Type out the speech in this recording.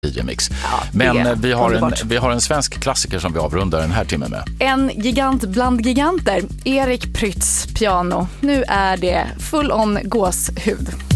DJ-mix. Ja, Men vi har en svensk klassiker som vi avrundar den här timmen med. En gigant bland giganter, Erik Prytz piano. Nu är det full on gåshud.